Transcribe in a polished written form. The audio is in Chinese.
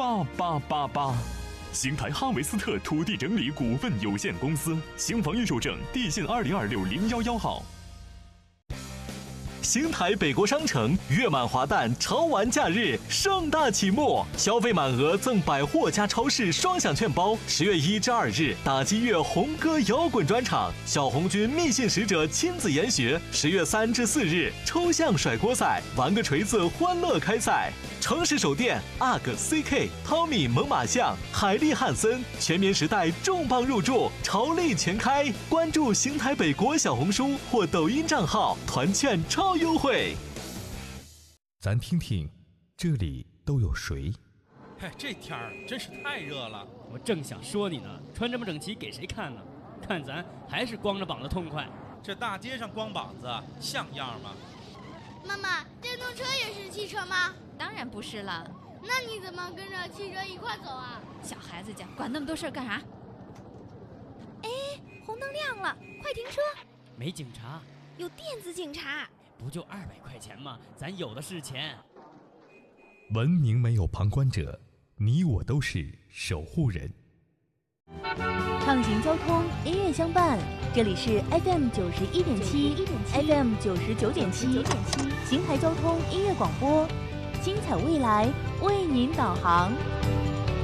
8888。邢台哈维斯特土地整理股份有限公司，新房预售证地信20260111号。邢台北国商城月满华诞潮玩假日盛大启幕，消费满额赠百货加超市双享券包。10月1至2日，打击乐红歌摇滚专场，小红军密信使者亲自研学。10月3至4日，抽象甩锅赛，玩个锤子欢乐开赛。城市首店 UGG、CK、汤米、猛犸象、海利汉森全棉时代重磅入驻，潮力全开。关注邢台北国小红书或抖音账号，团券超优惠。 咱听听，这里都有谁？ 哎，这天儿真是太热了。 我正想说你呢，穿这么整齐给谁看呢？看咱还是光着膀子痛快。 这大街上光膀子像样吗？ 妈妈，电动车也是汽车吗？ 当然不是了。 那你怎么跟着汽车一块走啊？ 小孩子家管那么多事儿干啥？哎，红灯亮了，快停车！ 没警察， 有电子警察。 不就200块钱吗？咱有的是钱。 文明没有旁观者，你我都是守护人。 畅行交通，音乐相伴，这里是 FM 91.7 FM 99.7邢台交通音乐广播，精彩未来为您导航。